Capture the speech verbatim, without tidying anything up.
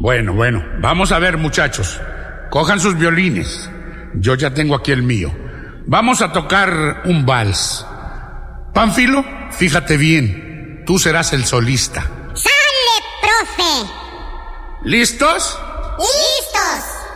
Bueno, bueno, vamos a ver, muchachos. Cojan sus violines. Yo ya tengo aquí el mío. Vamos a tocar un vals. Pánfilo, fíjate bien. Tú serás el solista. ¡Sale, profe! ¿Listos? ¡Sí!